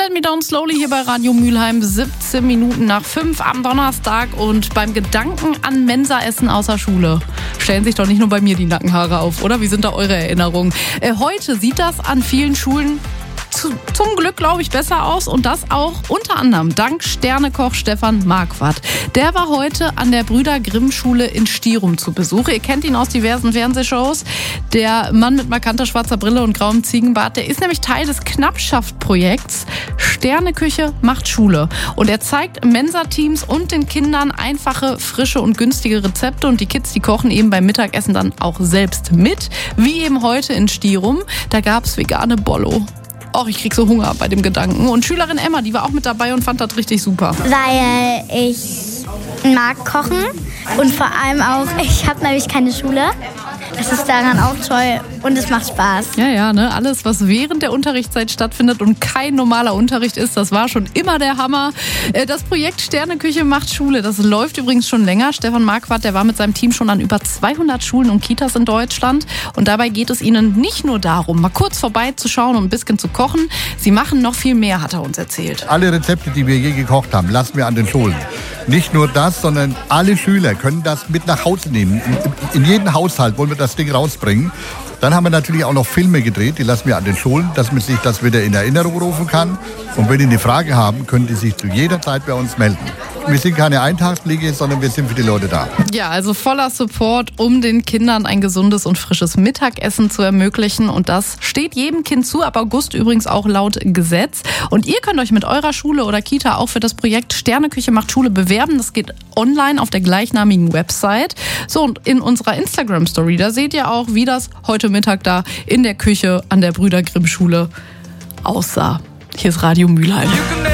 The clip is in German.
Tell Me Down Slowly hier bei Radio Mülheim, 17 Minuten nach 5 am Donnerstag. Und beim Gedanken an Mensaessen außer Schule stellen sich doch nicht nur bei mir die Nackenhaare auf, oder? Wie sind da eure Erinnerungen? Heute sieht das an vielen Schulen zum Glück, glaube ich, besser aus. Und das auch unter anderem dank Sternekoch Stefan Marquardt. Der war heute an der Brüder-Grimm-Schule in Stierum zu Besuch. Ihr kennt ihn aus diversen Fernsehshows. Der Mann mit markanter schwarzer Brille und grauem Ziegenbart, der ist nämlich Teil des Knappschaft-Projekts Sterneküche macht Schule. Und er zeigt Mensa-Teams und den Kindern einfache, frische und günstige Rezepte. Und die Kids, die kochen eben beim Mittagessen dann auch selbst mit. Wie eben heute in Stierum. Da gab's vegane Bollo. Och, ich krieg so Hunger bei dem Gedanken. Und Schülerin Emma, die war auch mit dabei und fand das richtig super. Weil ich mag kochen und vor allem auch, ich habe nämlich keine Schule. Das ist daran auch toll und es macht Spaß. Ja, ne? Alles, was während der Unterrichtszeit stattfindet und kein normaler Unterricht ist, das war schon immer der Hammer. Das Projekt Sterneküche macht Schule, das läuft übrigens schon länger. Stefan Marquardt, der war mit seinem Team schon an über 200 Schulen und Kitas in Deutschland. Und dabei geht es ihnen nicht nur darum, mal kurz vorbeizuschauen und ein bisschen zu kochen. Sie machen noch viel mehr, hat er uns erzählt. Alle Rezepte, die wir je gekocht haben, lassen wir an den Schulen. Nicht nur das, sondern alle Schüler können das mit nach Hause nehmen. In jedem Haushalt wollen wir das Ding rausbringen. Dann haben wir natürlich auch noch Filme gedreht, die lassen wir an den Schulen, dass man sich das wieder in Erinnerung rufen kann. Und wenn die eine Frage haben, können die sich zu jeder Zeit bei uns melden. Wir sind keine Eintagsfliege, sondern wir sind für die Leute da. Ja, also voller Support, um den Kindern ein gesundes und frisches Mittagessen zu ermöglichen. Und das steht jedem Kind zu, ab August übrigens auch laut Gesetz. Und ihr könnt euch mit eurer Schule oder Kita auch für das Projekt Sterneküche macht Schule bewerben. Das geht online auf der gleichnamigen Website. So, und in unserer Instagram-Story, da seht ihr auch, wie das heute Mittag da in der Küche an der Brüder-Grimm-Schule aussah. Hier ist Radio Mülheim.